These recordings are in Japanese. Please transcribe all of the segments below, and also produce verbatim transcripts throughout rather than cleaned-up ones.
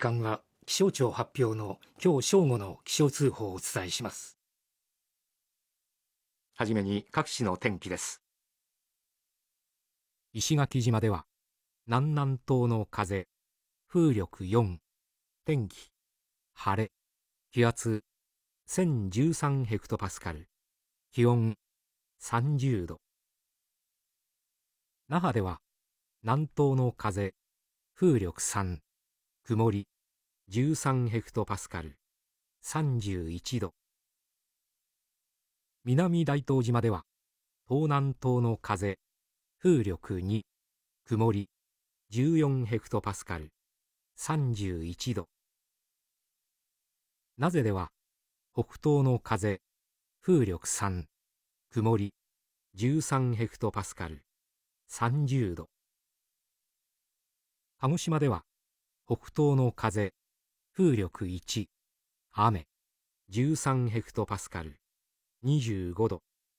間は気象庁発表の今日正午の気象通報をお伝えします。はじめに各地の天気です。石垣島では南南東の風、風力よん、天気晴れ、気圧せんじゅうさんヘクトパスカル、気温さんじゅうど。那覇では南東の風、風力さん、曇りじゅうさんヘクトパスカル、さんじゅういちど。南大東島では東南東の風、風力に、曇りじゅうよんヘクトパスカル、さんじゅういちど。名瀬では北東の風、風力さん、曇りじゅうさんヘクトパスカル、さんじゅうど。鹿児島では北東の風、風力いち、雨じゅうさんヘクトパスカル、にじゅうごど。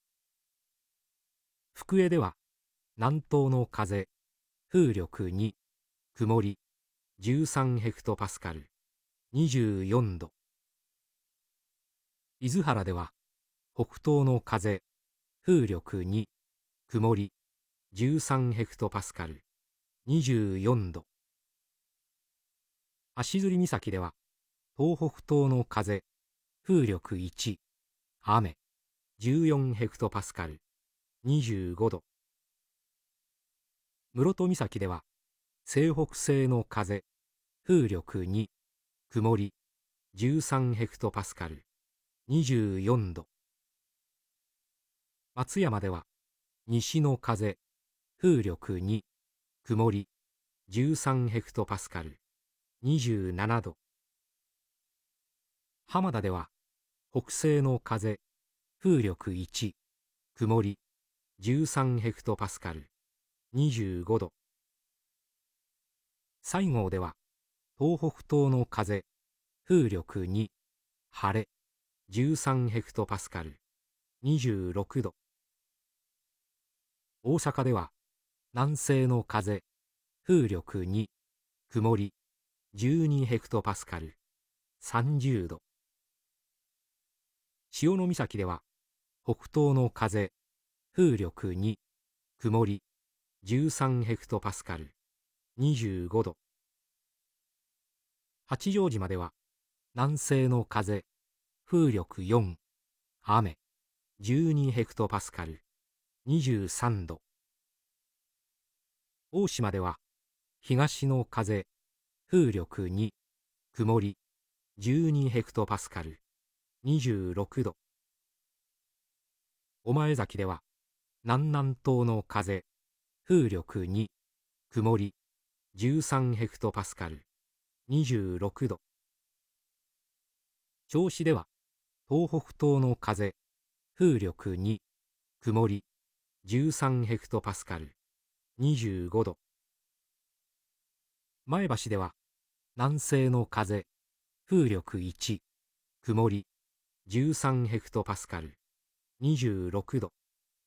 福江では南東の風、風力に、曇りじゅうさんヘクトパスカル、にじゅうよんど。伊豆原では北東の風、風力に、曇りじゅうさんヘクトパスカル、にじゅうよんど。足摺岬では東北東の風、風力いち、雨じゅうよんヘクトパスカル、にじゅうごど。室戸岬では西北西の風、風力に、曇りじゅうさんヘクトパスカル、にじゅうよんど。松山では西の風、風力に、曇りじゅうさんヘクトパスカル、にじゅうななど。浜田では北西の風、風力いち、曇りじゅうさんヘクトパスカル、にじゅうごど。西郷では東北東の風、風力に、晴れじゅうさんヘクトパスカル、にじゅうろくど。大阪では南西の風、風力に、曇りじゅうにヘクトパスカル、さんじゅうど。潮岬では北東の風、風力に、曇りじゅうさんヘクトパスカル、にじゅうごど。八丈島では南西の風、風力よん、雨じゅうにヘクトパスカル、にじゅうさんど。大島では東の風、風力に、曇りじゅうにヘクトパスカル、にじゅうろくど。御前崎では南南東の風、風力に、曇りじゅうさんヘクトパスカル、にじゅうろくど。銚子では東北東の風、風力に、曇りじゅうさんヘクトパスカル、にじゅうごど。前橋では南西の風、風力いち、曇りじゅうさんヘクトパスカル、にじゅうろくど。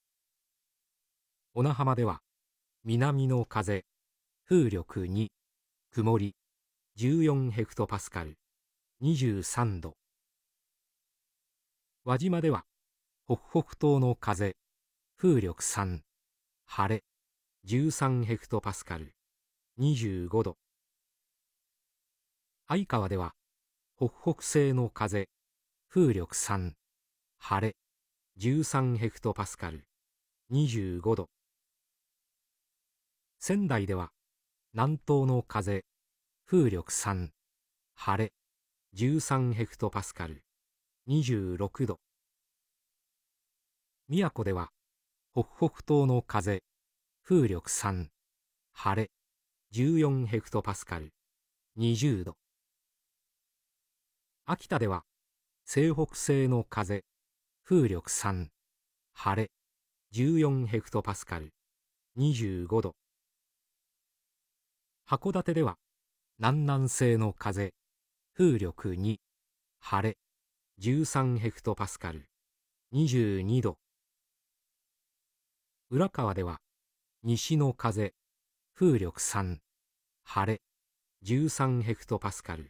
小名浜では南の風、風力に、曇りじゅうよんヘクトパスカル、にじゅうさんど。輪島では北北東の風、風力さん、晴れじゅうさんヘクトパスカル、にじゅうごど。相川では北北西の風、風力さん、晴れじゅうさんヘクトパスカル、にじゅうごど。仙台では南東の風、風力さん、晴れじゅうさんヘクトパスカル、にじゅうろくど。宮古では北北東の風、風力さん、晴れじゅうよんヘクトパスカル、にじゅうど。秋田では西北西の風、風力さん、晴れじゅうよんヘクトパスカル、にじゅうごど。函館では南南西の風、風力に、晴れじゅうさんヘクトパスカル、にじゅうにど。浦河では西の風、風力さん、晴れじゅうさんヘクトパスカル、